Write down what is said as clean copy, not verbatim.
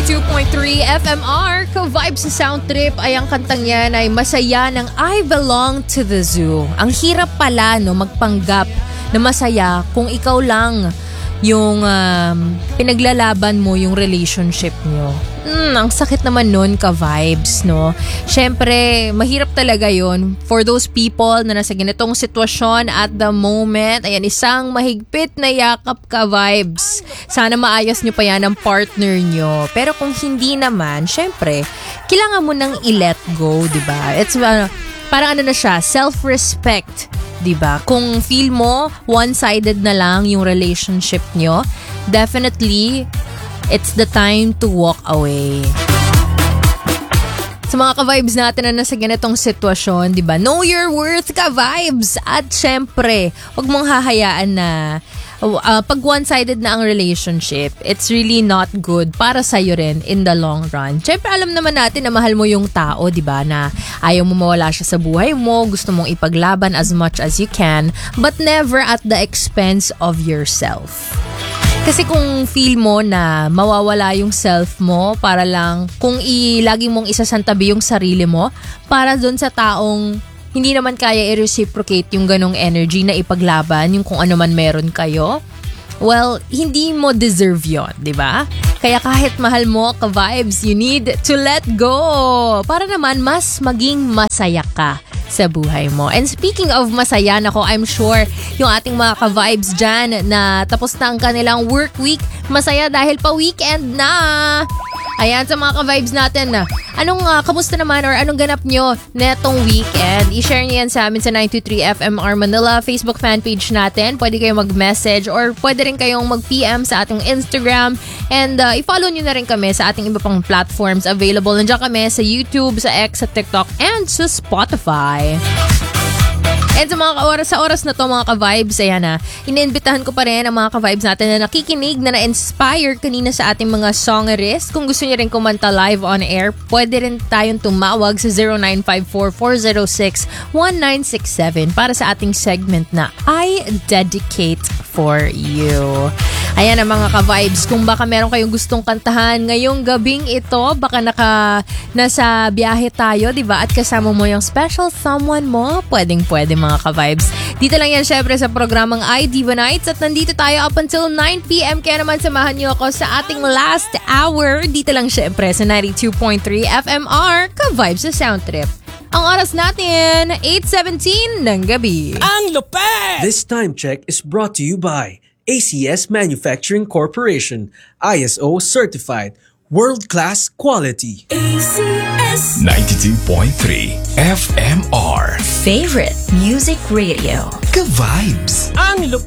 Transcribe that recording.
92.3 FMR, ka-vibes sa sound trip. Ay, ang kantang yan ay masaya ng I Belong to the Zoo. Ang hirap pala magpanggap na masaya kung ikaw lang yung pinaglalaban mo yung relationship nyo. Ang sakit naman nun, ka-vibes, no? Siyempre, mahirap talaga yon for those people na nasa ganitong sitwasyon at the moment. Ayan, isang mahigpit na yakap, ka-vibes. Sana maayos nyo pa yan ang partner nyo. Pero kung hindi naman, siyempre, kailangan mo nang i-let go, diba? It's parang ano na siya, self-respect. Diba? Kung feel mo one-sided na lang yung relationship nyo, definitely it's the time to walk away. Sa mga ka-vibes natin na nasa ganitong sitwasyon, diba? Know your worth, ka-vibes! At syempre, huwag mong hahayaan na pag one-sided na ang relationship, it's really not good para sa'yo rin in the long run. Siyempre, alam naman natin na mahal mo yung tao, diba? Na ayaw mo mawala siya sa buhay mo, gusto mong ipaglaban as much as you can, but never at the expense of yourself. Kasi kung feel mo na mawawala yung self mo para lang, kung lagi mong isasantabi yung sarili mo para dun sa taong hindi naman kaya i-reciprocate yung ganong energy na ipaglaban, yung kung ano man meron kayo, well, hindi mo deserve yon, di ba? Kaya kahit mahal mo, ka-vibes, you need to let go para naman mas maging masaya ka sa buhay mo. And speaking of masaya, nako, I'm sure yung ating mga ka-vibes dyan na tapos na ang kanilang work week, masaya dahil pa weekend na. Ayan, sa mga ka-vibes natin na kamusta naman or anong ganap nyo netong weekend? I-share nyo yan sa amin sa 923 FMR Manila Facebook fanpage natin. Pwede kayong mag-message or pwede rin kayong mag-PM sa ating Instagram. And i-follow nyo na rin kami sa ating iba pang platforms available. Nandiyan kami sa YouTube, sa X, sa TikTok, and sa Spotify. And sa oras na to, mga ka-vibes, ayan na, iniimbitahan ko pa rin ang mga ka-vibes natin na nakikinig, na na-inspire kanina sa ating mga songerist. Kung gusto niyo rin kumanta live on air, pwede rin tayong tumawag sa 0954-406-1967 para sa ating segment na I Dedicate for You. Ayan ang mga ka-vibes. Kung baka meron kayong gustong kantahan ngayong gabing ito, baka nasa biyahe tayo, diba? At kasama mo yung special someone mo, pwedeng-pwede mga ka-vibes. Dito lang yan syempre sa programang I Diva Nights at nandito tayo up until 9pm. Kaya naman samahan niyo ako sa ating last hour. Dito lang syempre sa 92.3 FMR, ka-vibes sa Sound Trip. Ang oras natin, 8:17 ng gabi. Ang lupet! This time check is brought to you by ACS Manufacturing Corporation, ISO certified, world-class quality. ACS 92.3 FMR Favorite Music Radio. Ka-vibes. Ang lupet!